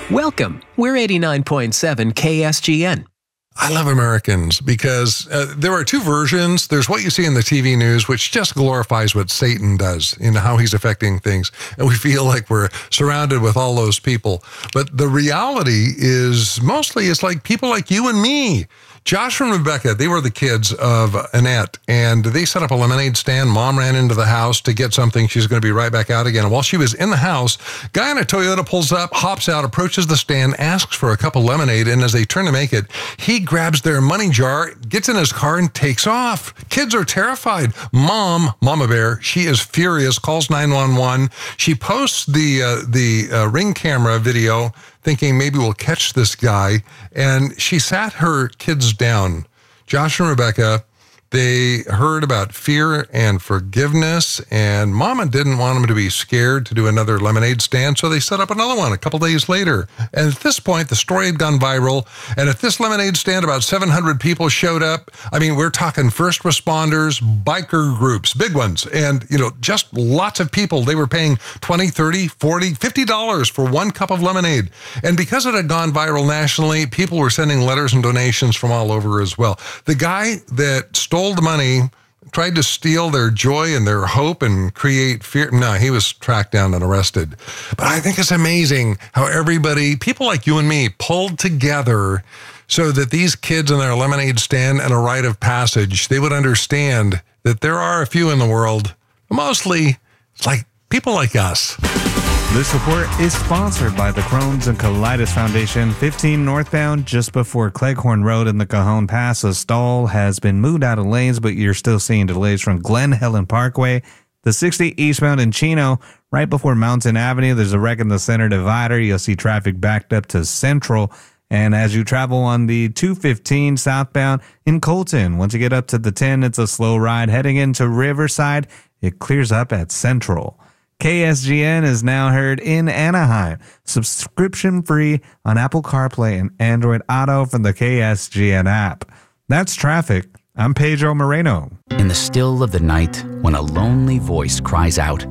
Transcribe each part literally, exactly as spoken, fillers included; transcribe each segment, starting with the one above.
Welcome. We're eighty-nine point seven K S G N. I love Americans because uh, there are two versions. There's what you see in the T V news, which just glorifies what Satan does and how he's affecting things. And we feel like we're surrounded with all those people. But the reality is mostly it's like people like you and me. Josh and Rebecca, they were the kids of Annette, and they set up a lemonade stand. Mom ran into the house to get something. She's going to be right back out again. And while she was in the house, guy in a Toyota pulls up, hops out, approaches the stand, asks for a cup of lemonade, and as they turn to make it, he grabs their money jar, gets in his car, and takes off. Kids are terrified. Mom, Mama Bear, she is furious, calls nine one one. She posts the, uh, the uh, Ring camera video, thinking maybe we'll catch this guy. And she sat her kids down. Josh and Rebecca, they heard about fear and forgiveness, and Mama didn't want them to be scared to do another lemonade stand, so they set up another one a couple days later. And at this point, the story had gone viral, and at this lemonade stand, about seven hundred people showed up. I mean, we're talking first responders, biker groups, big ones, and, you know, just lots of people. They were paying twenty, thirty, forty, fifty dollars for one cup of lemonade. And because it had gone viral nationally, people were sending letters and donations from all over as well. The guy that stole the money, tried to steal their joy and their hope and create fear. No, he was tracked down and arrested. But I think it's amazing how everybody, people like you and me, pulled together so that these kids in their lemonade stand and a rite of passage, they would understand that there are a few in the world, mostly like people like us. This report is sponsored by the Crohn's and Colitis Foundation. fifteen northbound, just before Cleghorn Road in the Cajon Pass. A stall has been moved out of lanes, but you're still seeing delays from Glen Helen Parkway. The sixty eastbound in Chino, right before Mountain Avenue, there's a wreck in the center divider. You'll see traffic backed up to Central. And as you travel on the two fifteen southbound in Colton, once you get up to the ten, it's a slow ride. Heading into Riverside, it clears up at Central. K S G N is now heard in Anaheim, subscription free on Apple CarPlay and Android Auto from the K S G N app. That's traffic. I'm Pedro Moreno. In the still of the night, when a lonely voice cries out,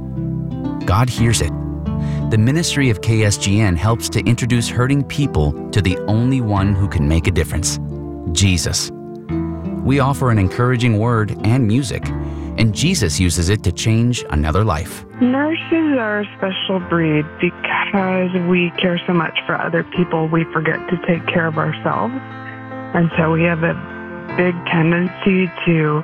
God hears it. The ministry of K S G N helps to introduce hurting people to the only one who can make a difference, Jesus. We offer an encouraging word and music, and Jesus uses it to change another life. Nurses are a special breed because we care so much for other people, we forget to take care of ourselves. And so we have a big tendency to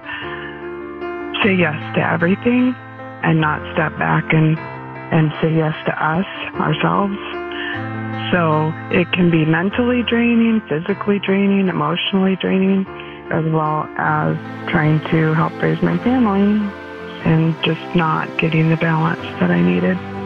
say yes to everything and not step back and, and say yes to us, ourselves. So it can be mentally draining, physically draining, emotionally draining, as well as trying to help raise my family and just not getting the balance that I needed.